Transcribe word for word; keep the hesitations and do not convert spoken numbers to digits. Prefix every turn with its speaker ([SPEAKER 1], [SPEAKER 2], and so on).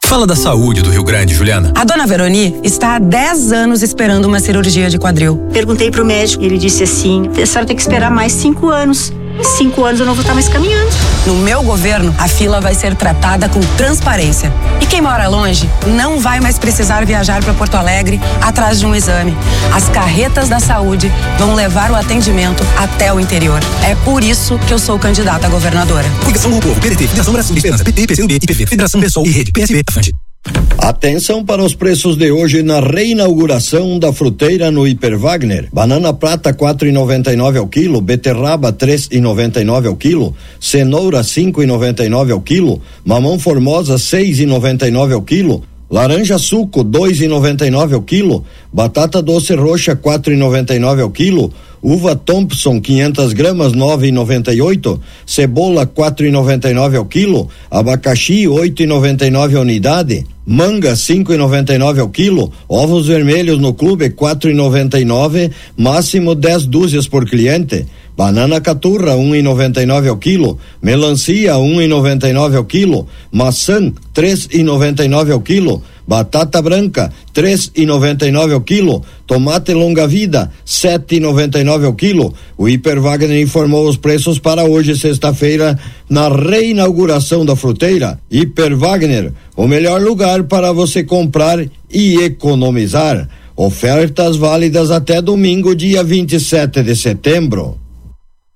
[SPEAKER 1] Fala da saúde do Rio Grande, Juliana.
[SPEAKER 2] A dona Veroni está há dez anos esperando uma cirurgia de quadril.
[SPEAKER 3] Perguntei pro médico e ele disse assim: a senhora tem que esperar mais cinco anos. Cinco anos eu não vou estar mais caminhando.
[SPEAKER 2] No meu governo, a fila vai ser tratada com transparência. E quem mora longe não vai mais precisar viajar para Porto Alegre atrás de um exame. As carretas da saúde vão levar o atendimento até o interior. É por isso que eu sou candidata a governadora.
[SPEAKER 1] Coligação do Povo, P D T, Federação Brasil de Esperança, P T, P C do B, I P V, Federação Pessoal e Rede, P S B, Afante.
[SPEAKER 4] Atenção para os preços de hoje na reinauguração da fruteira no Hiper Wagner. Banana prata quatro e noventa e nove ao quilo, beterraba três e noventa e nove ao quilo, cenoura cinco e noventa e nove ao quilo, mamão formosa seis e noventa e nove ao quilo, laranja suco dois e noventa e nove ao quilo, batata doce roxa quatro e noventa e nove ao quilo, uva Thompson quinhentas gramas nove e noventa e oito, cebola quatro e noventa e nove ao quilo, abacaxi oito e noventa e nove a unidade, manga cinco e noventa e nove ao quilo, ovos vermelhos no clube quatro e noventa e nove, máximo dez dúzias por cliente. Banana caturra um e noventa e nove ao quilo, melancia um e noventa e nove ao quilo, maçã três e noventa e nove ao quilo, batata branca três e noventa e nove ao quilo, tomate longa vida sete e noventa e nove ao quilo. O Hiper Wagner informou os preços para hoje, sexta-feira, na reinauguração da fruteira. Hiper Wagner, o melhor lugar para você comprar e economizar. Ofertas válidas até domingo, dia vinte e sete de setembro.